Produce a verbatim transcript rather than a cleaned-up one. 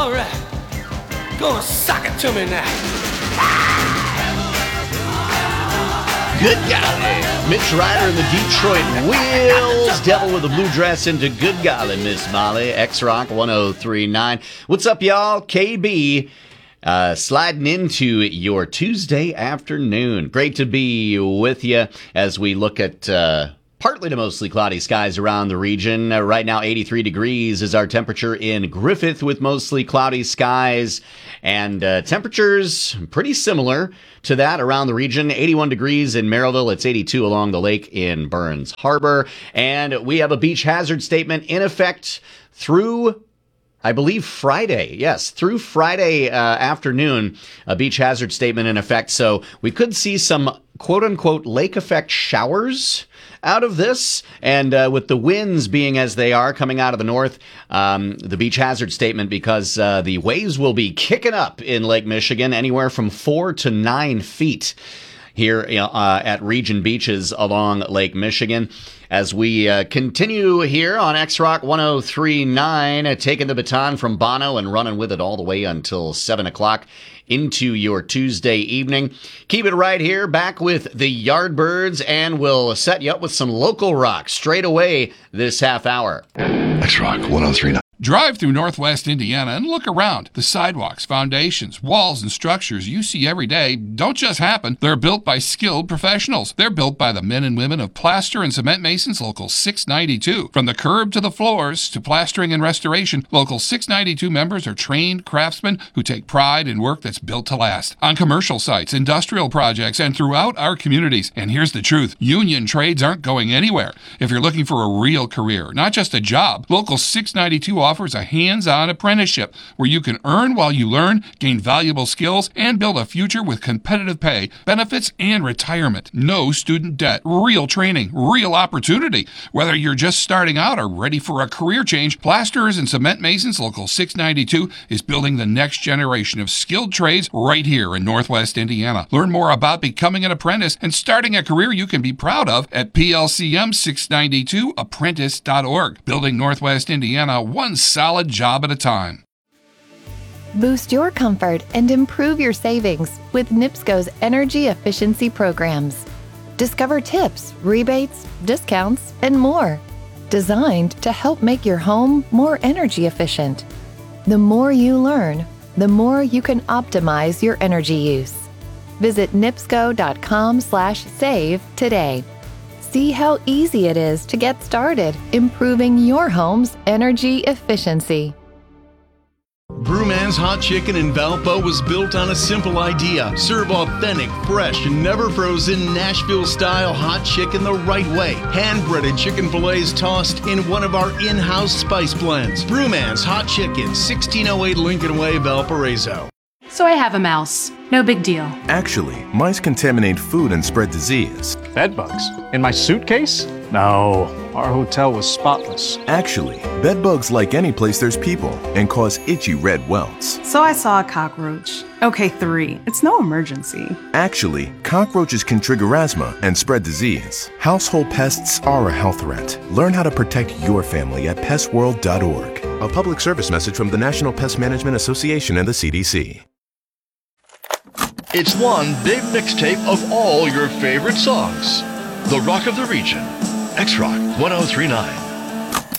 All right. Gonna sock it to me now. Good golly. Mitch Ryder and the Detroit Wheels. Devil with a blue dress into Good Golly, Miss Molly. X-Rock one oh three point nine. What's up, y'all? K B uh, sliding into your Tuesday afternoon. Great to be with you as we look at uh, partly to mostly cloudy skies around the region. Uh, right now, eighty-three degrees is our temperature in Griffith with mostly cloudy skies. And uh, temperatures pretty similar to that around the region. eighty-one degrees in Merrillville. It's eighty-two along the lake in Burns Harbor. And we have a beach hazard statement in effect through, I believe, Friday. Yes, through Friday uh, afternoon, a beach hazard statement in effect. So we could see some quote-unquote lake effect showers out of this, and uh, with the winds being as they are coming out of the north, um, the beach hazard statement, because uh, the waves will be kicking up in Lake Michigan anywhere from four to nine feet here uh, at region beaches along Lake Michigan. As we uh, continue here on X-Rock one oh three point nine, uh, taking the baton from Bono and running with it all the way until seven o'clock into your Tuesday evening. Keep it right here, back with the Yardbirds, and we'll set you up with some local rock straight away this half hour. X-Rock one oh three point nine. Drive through Northwest Indiana and look around. The sidewalks, foundations, walls, and structures you see every day don't just happen. They're built by skilled professionals. They're built by the men and women of Plaster and Cement Masons Local six ninety-two. From the curb to the floors to plastering and restoration, Local six ninety-two members are trained craftsmen who take pride in work that's built to last. On commercial sites, industrial projects, and throughout our communities. And here's the truth. Union trades aren't going anywhere. If you're looking for a real career, not just a job, Local six ninety-two offers a hands-on apprenticeship where you can earn while you learn, gain valuable skills, and build a future with competitive pay, benefits, and retirement. No student debt, real training, real opportunity. Whether you're just starting out or ready for a career change, Plasterers and Cement Masons Local six ninety-two is building the next generation of skilled trades right here in Northwest Indiana. Learn more about becoming an apprentice and starting a career you can be proud of at P L C M six ninety-two apprentice dot org. Building Northwest Indiana one solid job at a time. Boost your comfort and improve your savings with NIPSCO's energy efficiency programs. Discover tips, rebates, discounts, and more, designed to help make your home more energy efficient. The more you learn, the more you can optimize your energy use. Visit nipsco.com slash save today. See how easy it is to get started improving your home's energy efficiency. Brewman's Hot Chicken in Valpo was built on a simple idea. Serve authentic, fresh, and never frozen Nashville-style hot chicken the right way. Hand-breaded chicken fillets tossed in one of our in-house spice blends. Brewman's Hot Chicken, sixteen oh eight Lincoln Way, Valparaiso. So I have a mouse. No big deal. Actually, mice contaminate food and spread disease. Bed bugs? In my suitcase? No, our hotel was spotless. Actually, bed bugs like any place there's people and cause itchy red welts. So I saw a cockroach. Okay, three. It's no emergency. Actually, cockroaches can trigger asthma and spread disease. Household pests are a health threat. Learn how to protect your family at pest world dot org. A public service message from the National Pest Management Association and the C D C. It's one big mixtape of all your favorite songs. The Rock of the Region. X-Rock one oh three point nine.